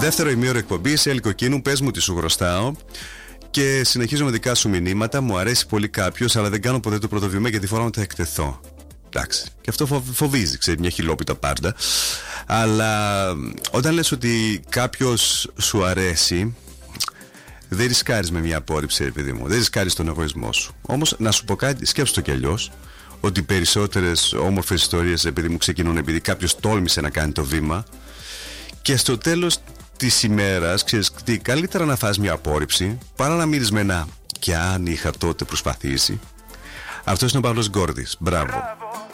Δεύτερο ημίωρο εκπομπή, Έλλη Κοκκίνου, πες μου τι σου χρωστάω. Και συνεχίζω με δικά σου μηνύματα. Μου αρέσει πολύ κάποιος, αλλά δεν κάνω ποτέ το πρώτο βήμα γιατί φοράω να θα εκτεθώ. Εντάξει. Και αυτό φοβίζει, ξέρει, μια χιλόπιτα πάντα. Αλλά όταν λες ότι κάποιος σου αρέσει, δεν ρισκάρεις με μια απόρριψη, παιδί μου. Δεν ρισκάρεις τον εγωισμό σου. Όμως να σου πω κάτι, σκέψου το κι αλλιώς. Ότι οι περισσότερες όμορφες ιστορίες, επειδή μου ξεκινούν επειδή κάποιος τόλμησε να κάνει το βήμα. Και στο τέλος της ημέρας, ξέρεις τι, καλύτερα να φας μια απόρριψη παρά να μείνεις με ένα «κι αν είχα τότε προσπαθήσει». Αυτός είναι ο Παύλος Γκόρδης. Μπράβο.